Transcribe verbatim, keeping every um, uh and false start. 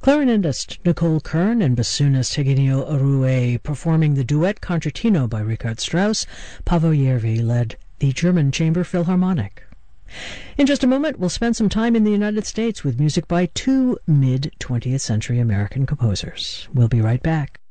Clarinetist Nicole Kern and bassoonist Eugenio Arue performing the duet concertino by Richard Strauss. Paavo Järvi led the German Chamber Philharmonic. In just a moment, we'll spend some time in the United States with music by two mid-twentieth century American composers. We'll be right back.